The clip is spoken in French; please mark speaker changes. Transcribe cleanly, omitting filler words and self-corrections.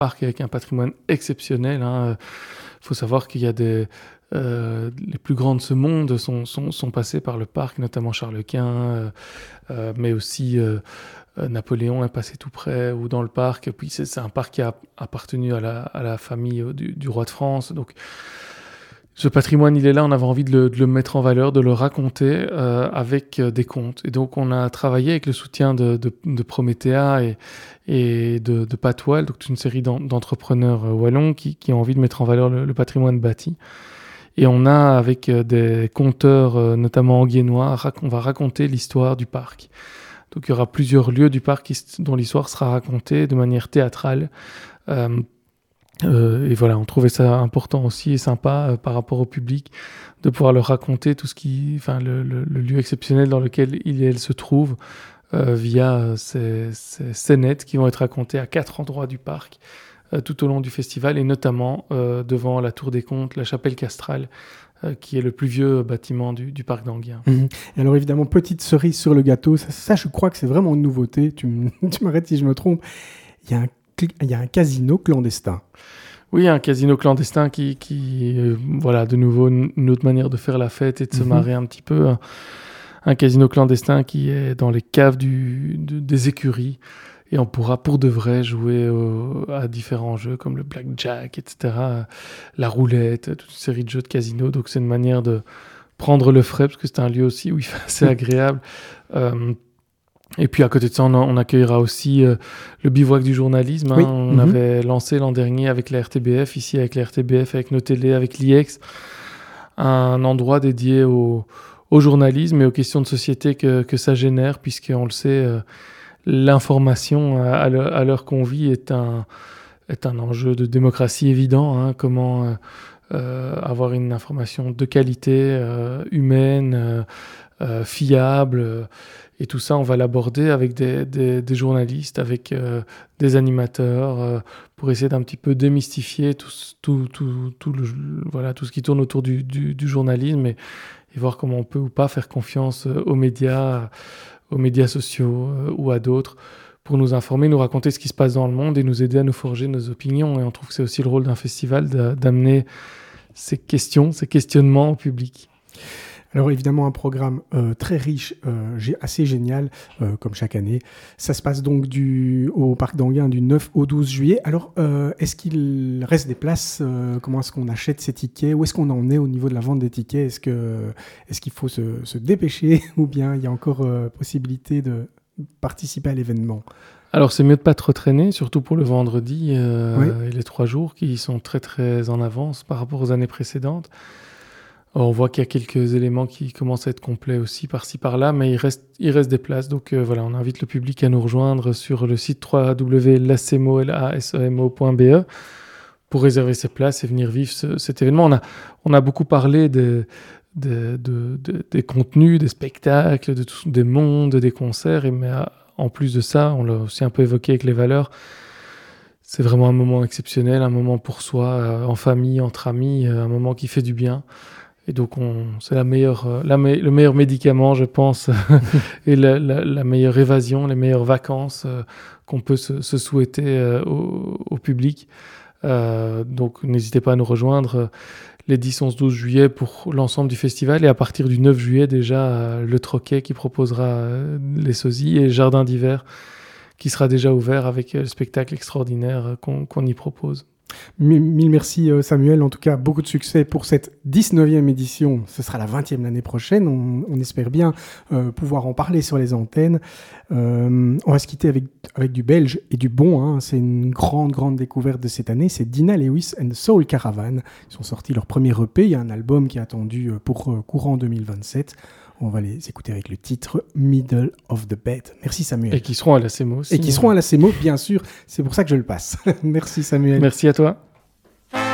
Speaker 1: parc avec un patrimoine exceptionnel. Faut savoir qu'il y a les plus grands de ce monde sont passés par le parc, notamment Charles Quint, mais aussi Napoléon est passé tout près ou dans le parc. Puis c'est un parc qui a appartenu à la famille du roi de France. Donc ce patrimoine, il est là, on avait envie de le mettre en valeur, de le raconter avec des contes. Et donc on a travaillé avec le soutien de Prométhéa et de Patoile, donc une série d'entrepreneurs wallons qui ont envie de mettre en valeur le patrimoine bâti. Et on a, avec des conteurs, notamment anguiennois, on va raconter l'histoire du parc. Donc il y aura plusieurs lieux du parc dont l'histoire sera racontée de manière théâtrale. Et voilà, on trouvait ça important aussi et sympa par rapport au public de pouvoir leur raconter tout le lieu exceptionnel dans lequel il et elle se trouvent via ces scénettes qui vont être racontées à 4 endroits du parc tout au long du festival et notamment devant la Tour des Comptes, la chapelle castrale, qui est le plus vieux bâtiment du parc d'Enghien.
Speaker 2: Mmh. Et alors évidemment, petite cerise sur le gâteau, ça je crois que c'est vraiment une nouveauté, tu m'arrêtes si je me trompe, il y a un casino clandestin.
Speaker 1: Oui, un casino clandestin qui voilà, de nouveau, une autre manière de faire la fête et de se marrer un petit peu. Un casino clandestin qui est dans les caves des écuries. Et on pourra pour de vrai jouer à différents jeux comme le blackjack, etc., la roulette, toute une série de jeux de casino. Donc c'est une manière de prendre le frais, parce que c'est un lieu aussi où il fait assez agréable. Et puis à côté de ça, on accueillera aussi le bivouac du journalisme. Oui. On avait lancé l'an dernier avec la RTBF, ici avec la RTBF, avec nos télés, avec l'IEX, un endroit dédié au journalisme et aux questions de société que ça génère, puisqu'on le sait, l'information à l'heure qu'on vit est un enjeu de démocratie évident. Comment avoir une information de qualité, humaine, fiable, et tout ça, on va l'aborder avec des journalistes, avec des animateurs, pour essayer d'un petit peu démystifier tout ce qui tourne autour du journalisme et voir comment on peut ou pas faire confiance aux médias sociaux ou à d'autres pour nous informer, nous raconter ce qui se passe dans le monde et nous aider à nous forger nos opinions. Et on trouve que c'est aussi le rôle d'un festival d'amener ces questionnements au public.
Speaker 2: Alors évidemment un programme très riche, assez génial, comme chaque année. Ça se passe donc au Parc d'Enghien du 9 au 12 juillet. Alors est-ce qu'il reste des places comment est-ce qu'on achète ces tickets? Où est-ce qu'on en est au niveau de la vente des tickets? Est-ce qu'il faut se dépêcher ou bien il y a encore possibilité de participer à l'événement?
Speaker 1: Alors c'est mieux de pas trop traîner, surtout pour le vendredi et les 3 jours qui sont très très en avance par rapport aux années précédentes. On voit qu'il y a quelques éléments qui commencent à être complets aussi par-ci par-là, mais il reste des places. Donc voilà, on invite le public à nous rejoindre sur le site www.lasemo.be pour réserver ses places et venir vivre cet événement. On a beaucoup parlé des contenus, des spectacles, des mondes, des concerts, mais en plus de ça, on l'a aussi un peu évoqué avec les valeurs. C'est vraiment un moment exceptionnel, un moment pour soi, en famille, entre amis, un moment qui fait du bien. Et donc, c'est le meilleur médicament, je pense, et la meilleure évasion, les meilleures vacances qu'on peut se souhaiter au public. Donc, n'hésitez pas à nous rejoindre les 10, 11, 12 juillet pour l'ensemble du festival. Et à partir du 9 juillet, déjà, le Troquet qui proposera les sosies et Jardin d'hiver qui sera déjà ouvert avec le spectacle extraordinaire qu'on y propose.
Speaker 2: Mille merci Samuel, en tout cas beaucoup de succès pour cette 19e édition, ce sera la 20e l'année prochaine, on espère bien pouvoir en parler sur les antennes. On va se quitter avec du belge et du bon, c'est une grande découverte de cette année, c'est Dina Lewis and Soul Caravan, ils ont sorti leur premier EP, il y a un album qui est attendu pour courant 2027. On va les écouter avec le titre Middle of the Bed. Merci Samuel.
Speaker 1: Et qui seront à la CEMO aussi.
Speaker 2: Et qui seront à la CEMO, bien sûr. C'est pour ça que je le passe. Merci Samuel.
Speaker 1: Merci à toi.